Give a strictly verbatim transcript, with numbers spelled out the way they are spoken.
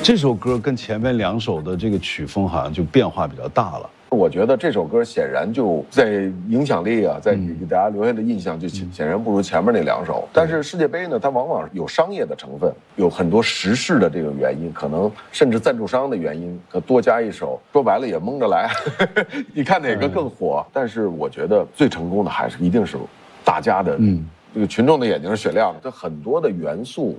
这首歌跟前面两首的这个曲风好像就变化比较大了。 我觉得这首歌显然就在影响力啊，在给大家留下的印象就显然不如前面那两首。但是世界杯呢，它往往有商业的成分，有很多时事的这个原因，可能甚至赞助商的原因，可多加一首，说白了也蒙着来。你看哪个更火？但是我觉得最成功的还是一定是大家的，嗯，这个群众的眼睛是雪亮的，它很多的元素